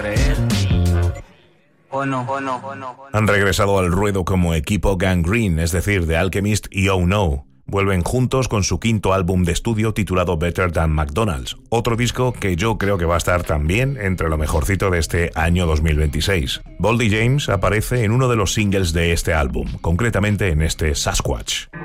Han regresado al ruedo como equipo Gangrene, es decir, The Alchemist y Oh No. Vuelven juntos con su quinto álbum de estudio titulado Better Than McDonald's, otro disco que yo creo que va a estar también entre lo mejorcito de este año 2026. Boldy James aparece en uno de los singles de este álbum, concretamente en este Sasquatch.